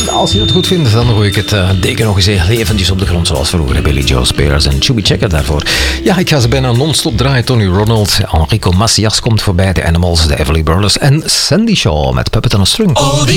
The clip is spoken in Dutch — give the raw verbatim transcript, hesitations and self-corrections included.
Als je het goed vindt, dan gooi ik het uh, deken nog eens heel eventjes op de grond, zoals vroeger. Billy Joe Spears en Chubby Checker daarvoor. Ja, ik ga ze bijna non-stop draaien. Tony Ronald, Enrico Macias komt voorbij, de Animals, de Everly Brothers en Sandy Shaw met Puppet on a String. All the